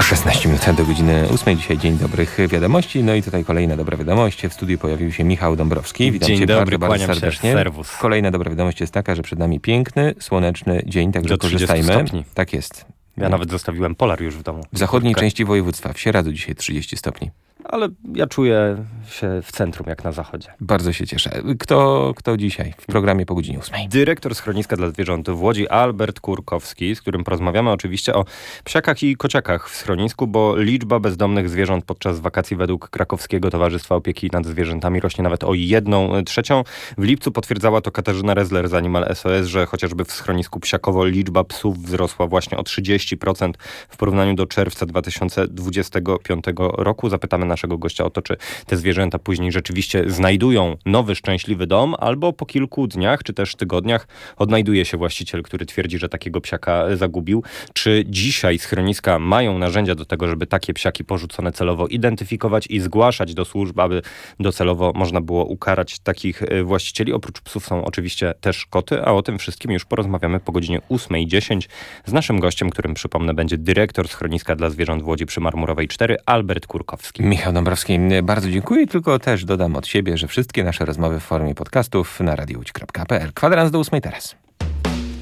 16 minut do godziny 8. Dzisiaj dzień dobrych wiadomości. No i tutaj kolejna dobra wiadomość. W studiu pojawił się Michał Dąbrowski. Witam Dzień cię dobry, bardzo kłaniam serdecznie. się, serwus. Kolejna dobra wiadomość jest taka, że przed nami piękny, słoneczny dzień, także Do 30 korzystajmy. stopni. Tak jest. Ja nawet zostawiłem polar już w domu. W zachodniej części województwa w Sieradzu dzisiaj 30 stopni. Ale ja czuję się w centrum, jak na zachodzie. Bardzo się cieszę. Kto dzisiaj w programie po godzinie 8? Dyrektor schroniska dla zwierząt w Łodzi, Albert Kurkowski, z którym porozmawiamy oczywiście o psiakach i kociakach w schronisku, bo liczba bezdomnych zwierząt podczas wakacji według Krakowskiego Towarzystwa Opieki nad Zwierzętami rośnie nawet o 1/3. W lipcu potwierdzała to Katarzyna Rezler z Animal SOS, że chociażby w schronisku Psiakowo liczba psów wzrosła właśnie o 30% w porównaniu do czerwca 2025 roku. Zapytamy naszego gościa o to, czy te zwierzęta później rzeczywiście znajdują nowy, szczęśliwy dom, albo po kilku dniach, czy też tygodniach odnajduje się właściciel, który twierdzi, że takiego psiaka zagubił. Czy dzisiaj schroniska mają narzędzia do tego, żeby takie psiaki porzucone celowo identyfikować i zgłaszać do służb, aby docelowo można było ukarać takich właścicieli? Oprócz psów są oczywiście też koty, a o tym wszystkim już porozmawiamy po godzinie 8:10 z naszym gościem, którym przypomnę będzie dyrektor schroniska dla zwierząt w Łodzi przy Marmurowej 4, Albert Kurkowski. Michał Dąbrowski, bardzo dziękuję, tylko też dodam od siebie, że wszystkie nasze rozmowy w formie podcastów na radiowódź.pl. Kwadrans do 8 teraz.